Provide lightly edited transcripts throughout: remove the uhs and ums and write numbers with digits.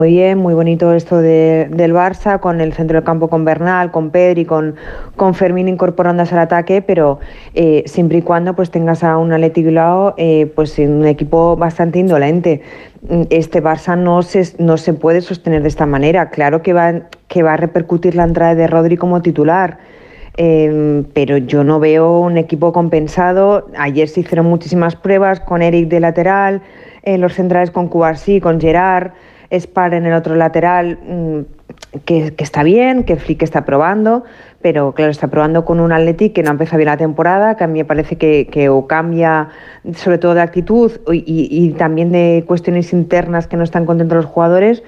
Muy bien, muy bonito esto del Barça, con el centro del campo con Bernal, con Pedri, con Fermín incorporándose al ataque, pero siempre y cuando pues tengas a un Athletic Bilbao pues un equipo bastante indolente. Este Barça no se puede sostener de esta manera. Claro que va a repercutir la entrada de Rodri como titular, pero yo no veo un equipo compensado. Ayer se hicieron muchísimas pruebas con Eric de lateral, los centrales con Cubarsí, con Gerard, Spar en el otro lateral, que está bien, que Flick está probando, pero claro, está probando con un Athletic que no ha empezado bien la temporada, que a mí me parece que o cambia sobre todo de actitud y también de cuestiones internas que no están contentos los jugadores,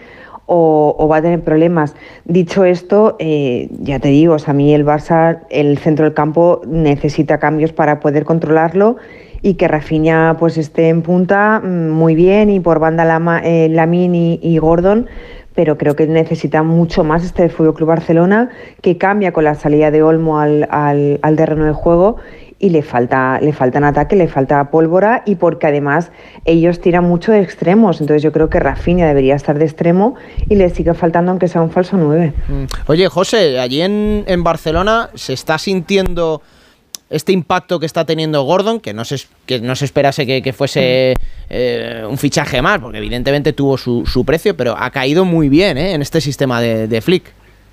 o va a tener problemas. Dicho esto, ya te digo, o sea, a mí el Barça, el centro del campo necesita cambios para poder controlarlo, y que Rafinha pues esté en punta muy bien, y por banda Lamine y Gordon, pero creo que necesita mucho más este FC Barcelona, que cambia con la salida de Olmo al terreno de juego, y le falta en ataque, le falta pólvora, y porque además ellos tiran mucho de extremos, entonces yo creo que Rafinha debería estar de extremo y le sigue faltando aunque sea un falso 9. Oye, José, allí en Barcelona se está sintiendo este impacto que está teniendo Gordon, que no se esperase que fuese un fichaje más, porque evidentemente tuvo su precio, pero ha caído muy bien en este sistema de Flick.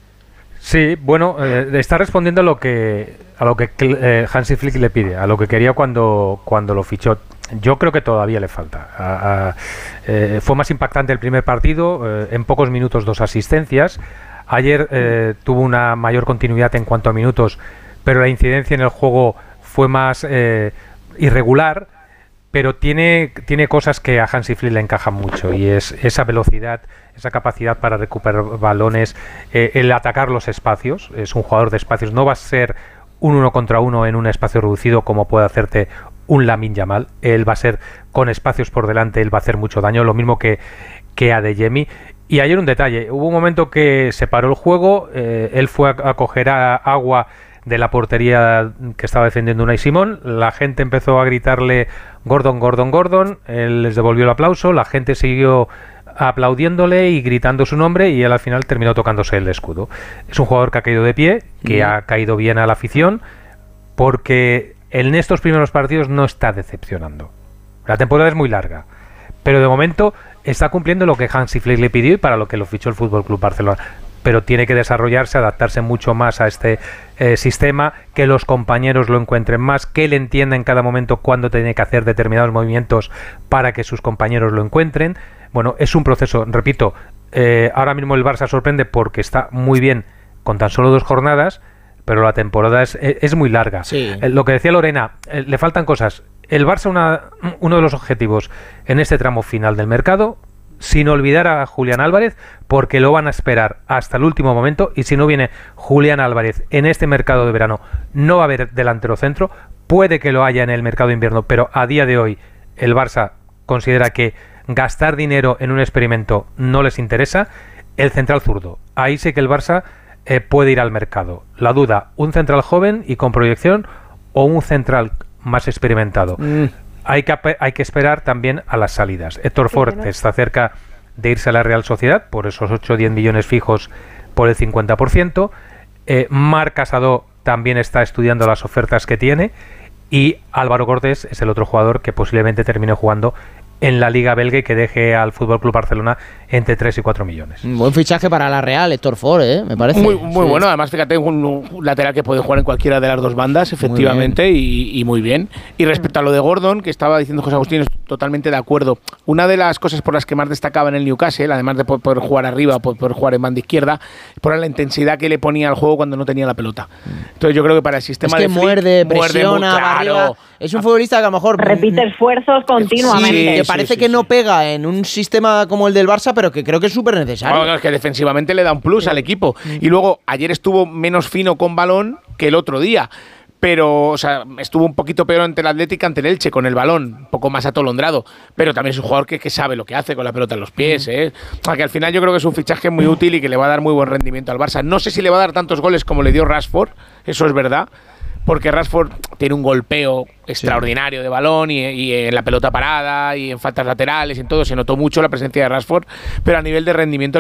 Sí, bueno, está respondiendo a lo que Hansi Flick le pide, a lo que quería cuando lo fichó. Yo creo que todavía le falta. Fue más impactante el primer partido, en pocos minutos 2 asistencias. Ayer tuvo una mayor continuidad en cuanto a minutos, pero la incidencia en el juego fue más irregular, pero tiene cosas que a Hansi Flick le encajan mucho, y es esa velocidad, esa capacidad para recuperar balones, el atacar los espacios. Es un jugador de espacios, no va a ser un 1 contra 1 en un espacio reducido como puede hacerte un Lamine Yamal. Él va a ser con espacios por delante, él va a hacer mucho daño, lo mismo que Adeyemi. Y ayer un detalle, hubo un momento que se paró el juego, él fue a coger agua de la portería que estaba defendiendo Unai Simón, la gente empezó a gritarle Gordon, Gordon, Gordon, él les devolvió el aplauso, la gente siguió aplaudiéndole y gritando su nombre, y él al final terminó tocándose el escudo. Es un jugador que ha caído de pie, que ha caído bien a la afición, porque en estos primeros partidos no está decepcionando. La temporada es muy larga, pero de momento está cumpliendo lo que Hansi Flick le pidió y para lo que lo fichó el FC Barcelona. Pero tiene que desarrollarse, adaptarse mucho más a este sistema, que los compañeros lo encuentren más, que él entienda en cada momento cuándo tiene que hacer determinados movimientos para que sus compañeros lo encuentren. Bueno, es un proceso, repito, ahora mismo el Barça sorprende porque está muy bien con tan solo 2 jornadas, pero la temporada es muy larga. Sí. Lo que decía Lorena, le faltan cosas. El Barça, uno de los objetivos en este tramo final del mercado, sin olvidar a Julián Álvarez, porque lo van a esperar hasta el último momento, y si no viene Julián Álvarez en este mercado de verano, no va a haber delantero centro. Puede que lo haya en el mercado de invierno, pero a día de hoy el Barça considera que gastar dinero en un experimento no les interesa. El central zurdo, ahí sí que el Barça puede ir al mercado. La duda, un central joven y con proyección o un central más experimentado. Hay que esperar también a las salidas. Héctor Ford está cerca de irse a la Real Sociedad por esos 8 o 10 millones fijos por el 50%. Marc Casado también está estudiando las ofertas que tiene, y Álvaro Cortés es el otro jugador que posiblemente termine jugando en la Liga belga y que deje al FC Barcelona entre 3 y 4 millones. Un buen fichaje para la Real, Héctor Ford, me parece. Muy bueno, además fíjate, un lateral que puede jugar en cualquiera de las dos bandas, efectivamente, y muy bien. Y respecto a lo de Gordon, que estaba diciendo José Agustín, estoy totalmente de acuerdo. Una de las cosas por las que más destacaba en el Newcastle, además de poder jugar arriba, poder jugar en banda izquierda, por la intensidad que le ponía al juego cuando no tenía la pelota. Entonces yo creo que para el sistema es que de Flick, muerde, presiona, va arriba. Es un futbolista que a lo mejor repite esfuerzos continuamente. Sí, que parece que no pega en un sistema como el del Barça, pero que creo que es súper necesario. Bueno, es que defensivamente le da un plus al equipo. Y luego, ayer estuvo menos fino con balón que el otro día. Pero, o sea, estuvo un poquito peor ante el Atlético, ante el Elche, con el balón, un poco más atolondrado. Pero también es un jugador que sabe lo que hace con la pelota en los pies, ¿eh? O sea, que al final yo creo que es un fichaje muy útil y que le va a dar muy buen rendimiento al Barça. No sé si le va a dar tantos goles como le dio Rashford, eso es verdad. porque Rashford tiene un golpeo extraordinario de balón y en la pelota parada y en faltas laterales y en todo se notó mucho la presencia de Rashford, pero a nivel de rendimiento